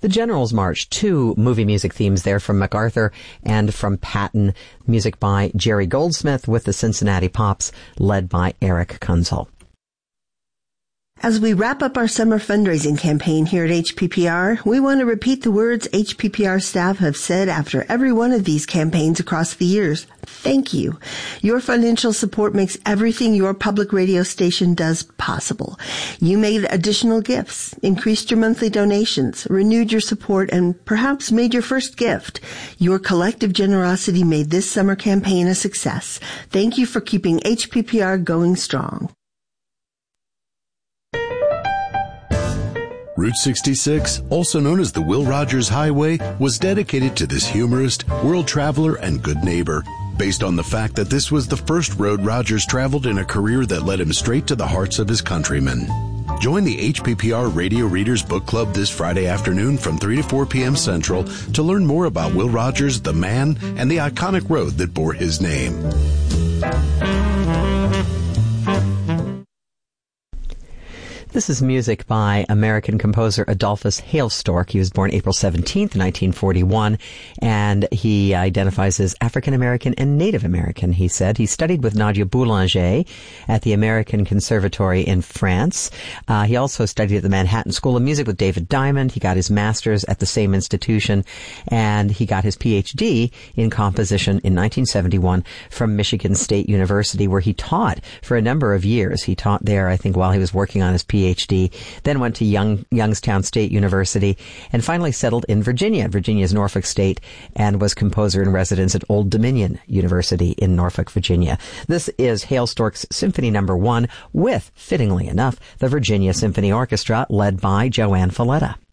The General's March, two movie music themes there from MacArthur and from Patton. Music by Jerry Goldsmith with the Cincinnati Pops, led by Eric Kunzel. As we wrap up our summer fundraising campaign here at HPPR, we want to repeat the words HPPR staff have said after every one of these campaigns across the years. Thank you. Your financial support makes everything your public radio station does possible. You made additional gifts, increased your monthly donations, renewed your support, and perhaps made your first gift. Your collective generosity made this summer campaign a success. Thank you for keeping HPPR going strong. Route 66, also known as the Will Rogers Highway, was dedicated to this humorist, world traveler, and good neighbor, based on the fact that this was the first road Rogers traveled in a career that led him straight to the hearts of his countrymen. Join the HPPR Radio Readers Book Club this Friday afternoon from 3 to 4 p.m. Central to learn more about Will Rogers, the man, and the iconic road that bore his name. This is music by American composer Adolphus Hailstork. He was born April 17th, 1941, and he identifies as African-American and Native American, he said. He studied with Nadia Boulanger at the American Conservatory in France. He also studied at the Manhattan School of Music with David Diamond. He got his master's at the same institution, and he got his PhD in composition in 1971 from Michigan State University, where he taught for a number of years. He taught there, I think, while he was working on his PhD, then went to Youngstown State University, and finally settled in Virginia's Norfolk State, and was composer in residence at Old Dominion University in Norfolk, Virginia. This is Hailstork's Symphony No. 1 with, fittingly enough, the Virginia Symphony Orchestra, led by Joanne Falletta.